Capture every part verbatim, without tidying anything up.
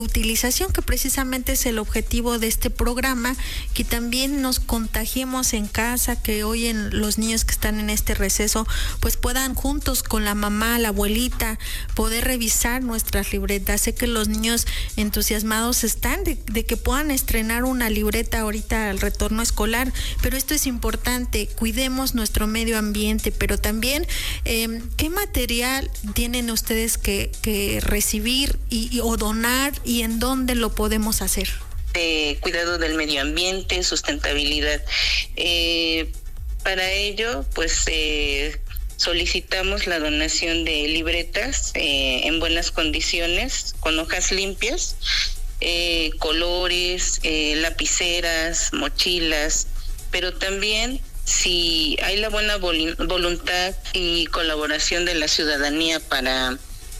utilización, que precisamente es el objetivo de este programa, que también nos contagiemos en casa, que hoy en los niños que están en este receso pues puedan juntos con la mamá, la abuelita, poder revisar nuestras libretas. Sé que los niños entusiasmados están de, de que puedan estrenar una libreta ahorita al retorno escolar, pero esto es importante, cuidemos nuestro medio ambiente, pero también eh, ¿qué material tienen ustedes que, que recibir y, y o donar, y en dónde lo podemos hacer? De cuidado del medio ambiente, sustentabilidad. Eh, para ello, pues eh, solicitamos la donación de libretas eh, en buenas condiciones, con hojas limpias, eh, colores, eh, lapiceras, mochilas, pero también si hay la buena vol- voluntad y colaboración de la ciudadanía para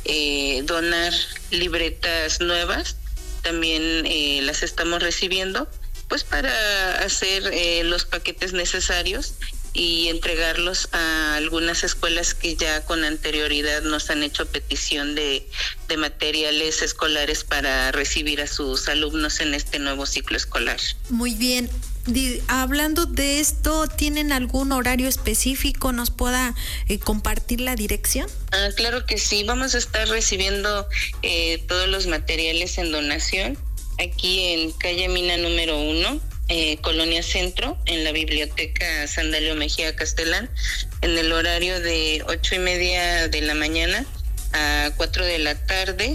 eh, donar libretas nuevas, también eh, las estamos recibiendo, pues para hacer eh, los paquetes necesarios y entregarlos a algunas escuelas que ya con anterioridad nos han hecho petición de, de materiales escolares para recibir a sus alumnos en este nuevo ciclo escolar. Muy bien. Hablando de esto, ¿tienen algún horario específico? ¿Nos pueda eh, compartir la dirección? Ah, claro que sí, vamos a estar recibiendo eh, todos los materiales en donación aquí en calle Mina número uno, eh, Colonia Centro, en la Biblioteca Sandalio Mejía Castelán, en el horario de ocho y media de la mañana a cuatro de la tarde,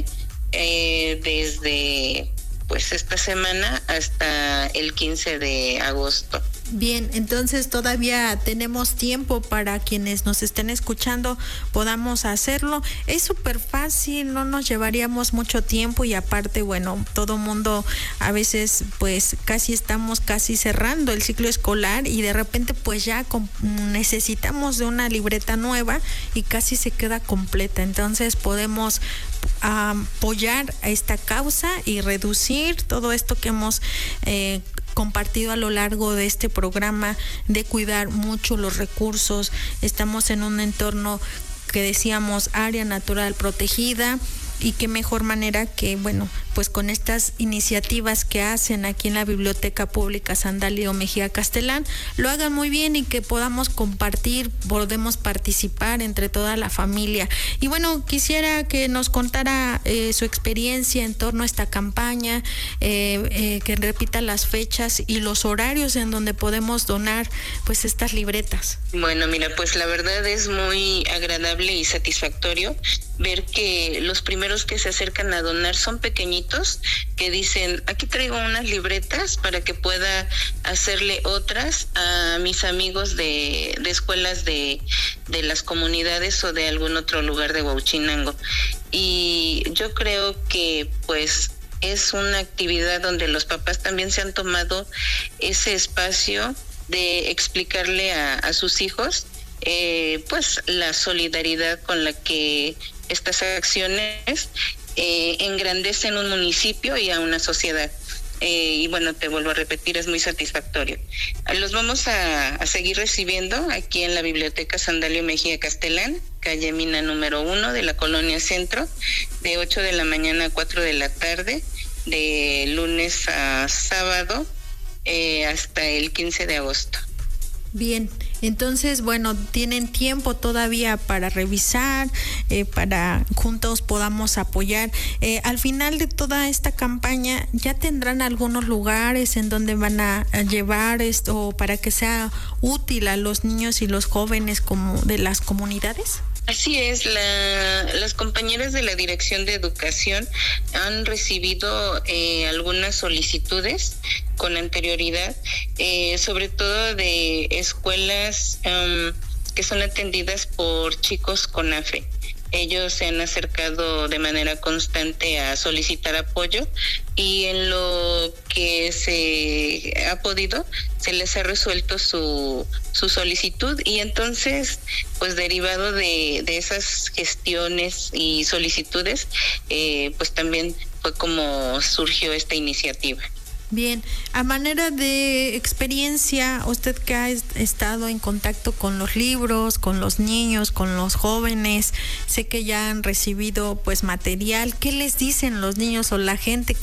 eh, desde pues esta semana hasta el quince de agosto. Bien, entonces todavía tenemos tiempo para quienes nos estén escuchando, podamos hacerlo. Es súper fácil, no nos llevaríamos mucho tiempo y aparte, bueno, todo mundo a veces pues casi estamos casi cerrando el ciclo escolar y de repente pues ya com- necesitamos de una libreta nueva y casi se queda completa. Entonces podemos um, apoyar a esta causa y reducir todo esto que hemos eh, compartido a lo largo de este programa, de cuidar mucho los recursos. Estamos en un entorno que decíamos área natural protegida, y qué mejor manera que, bueno, pues con estas iniciativas que hacen aquí en la Biblioteca Pública Sandalio Mejía Castelán, lo hagan muy bien y que podamos compartir, podemos participar entre toda la familia. Y bueno, quisiera que nos contara eh, su experiencia en torno a esta campaña, eh, eh, que repita las fechas y los horarios en donde podemos donar pues estas libretas. Bueno, mira, pues la verdad es muy agradable y satisfactorio ver que los primeros que se acercan a donar son pequeñitos, que dicen, aquí traigo unas libretas para que pueda hacerle otras a mis amigos de, de escuelas de, de las comunidades o de algún otro lugar de Huauchinango. Y yo creo que pues es una actividad donde los papás también se han tomado ese espacio de explicarle a, a sus hijos eh, pues la solidaridad con la que estas acciones eh, engrandecen un municipio y a una sociedad. Eh, y bueno, te vuelvo a repetir, es muy satisfactorio. Los vamos a, a seguir recibiendo aquí en la Biblioteca Sandalio Mejía Castelán, calle Mina número uno de la Colonia Centro, de ocho de la mañana a cuatro de la tarde, de lunes a sábado, eh, hasta el quince de agosto. Bien, entonces, bueno, tienen tiempo todavía para revisar, eh, para juntos podamos apoyar. Eh, al final de toda esta campaña, ¿ya tendrán algunos lugares en donde van a, a llevar esto para que sea útil a los niños y los jóvenes como de las comunidades? Así es, la, las compañeras de la Dirección de Educación han recibido eh, algunas solicitudes con anterioridad, eh, sobre todo de escuelas um, que son atendidas por chicos con A F E. Ellos se han acercado de manera constante a solicitar apoyo y en lo que se ha podido se les ha resuelto su, su solicitud y entonces pues derivado de, de esas gestiones y solicitudes eh, pues también fue como surgió esta iniciativa. Bien, a manera de experiencia, usted que ha estado en contacto con los libros, con los niños, con los jóvenes, sé que ya han recibido pues material, ¿qué les dicen los niños o la gente que